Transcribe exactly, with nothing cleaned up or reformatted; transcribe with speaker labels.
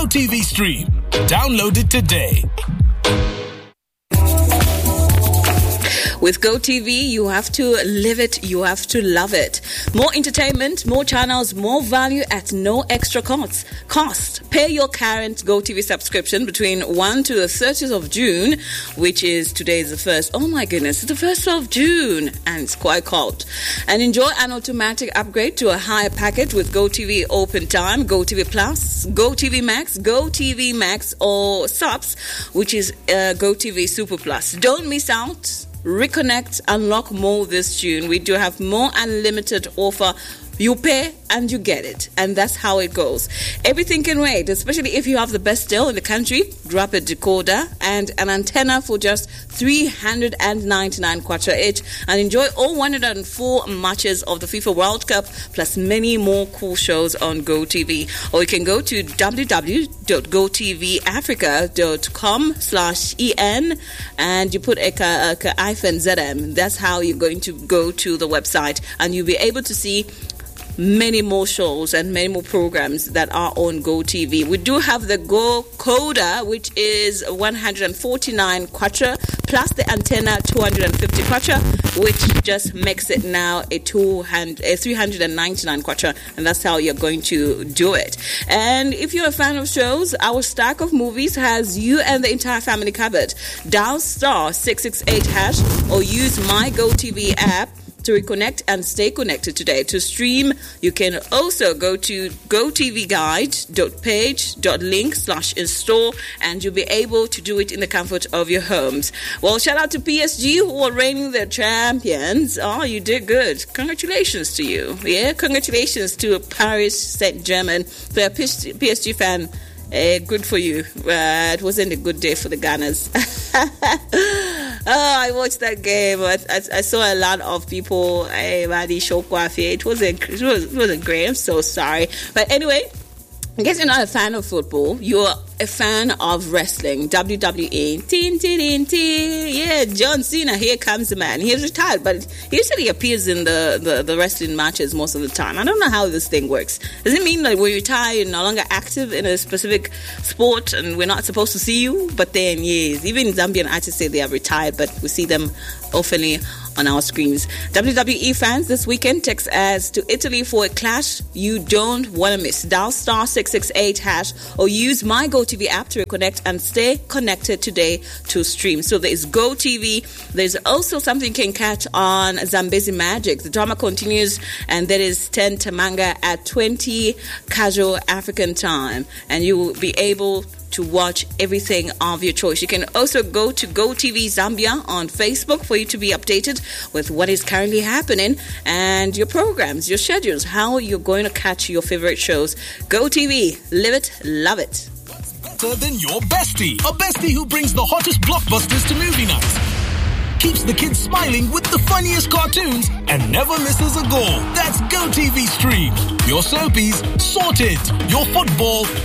Speaker 1: GoTV Stream. Download it today.
Speaker 2: With GoTV, you have to live it, you have to love it. More entertainment, more channels, more value at no extra cost. Cost. Pay your current GoTV subscription between first to the thirtieth of June, which is today is the first. Oh my goodness, it's the first of June, and it's quite cold. And enjoy an automatic upgrade to a higher package with GoTV Open Time, GoTV Plus, GoTV Max, GoTV Max, or Subs, which is uh, GoTV Super Plus. Don't miss out. Reconnect, unlock more this June. We do have more unlimited offer. You pay and you get it. And that's how it goes. Everything can wait, especially if you have the best deal in the country. Drop a decoder and an antenna for just three hundred ninety-nine kwacha each. And enjoy all one hundred four matches of the FIFA World Cup, plus many more cool shows on GoTV. Or you can go to w w w dot go t v africa dot com slash e n and you put a hyphen Z M. That's how you're going to go to the website, and you'll be able to see many more shows and many more programs that are on GoTV. We do have the Go Coda, which is one hundred forty-nine kwacha, plus the antenna two hundred fifty kwacha, which just makes it now a two hundred, a three hundred ninety-nine kwacha, and that's how you're going to do it. And if you're a fan of shows, our stack of movies has you and the entire family covered. Dial star six six eight hash or use my GoTV app to reconnect and stay connected today. To stream, you can also go to go t v guide dot page dot link slash install, and you'll be able to do it in the comfort of your homes. Well, shout out to P S G, who are reigning the champions. Oh, you did good. Congratulations to you. Yeah, congratulations to Paris Saint-Germain. For a P S G fan, Uh, good for you. Uh, it wasn't a good day for the Gunners. Oh, I watched that game. I, I, I saw a lot of people. Hey, Madi Shokwafi. It wasn't. It was. It wasn't great. I'm so sorry. But anyway, I guess you're not a fan of football. You're a fan of wrestling, W W E. Tin, tin, tin, tin. Yeah, John Cena, here comes the man. He's retired, but he usually appears in the, the, the wrestling matches most of the time. I don't know how this thing works. Does it mean that when you retire, you're no longer active in a specific sport and we're not supposed to see you? But then, yes, even Zambian artists say they are retired, but we see them often on our screens. W W E fans, this weekend, text us to Italy for a clash you don't want to miss. Dial star six six eight hash or use my GoTV app to reconnect and stay connected today to stream. So there's GoTV. There's also something you can catch on Zambezi Magic. The drama continues, and that is ten Tamanga at twenty casual African time, and you will be able to watch everything of your choice. You can also go to GoTV Zambia on Facebook for you to be updated with what is currently happening and your programs, your schedules, how you're going to catch your favorite shows. GoTV, live it, love it.
Speaker 1: Better than your bestie. A bestie who brings the hottest blockbusters to movie nights, keeps the kids smiling with the funniest cartoons, and never misses a goal. That's GoTV Stream. Your soapies sorted. Your football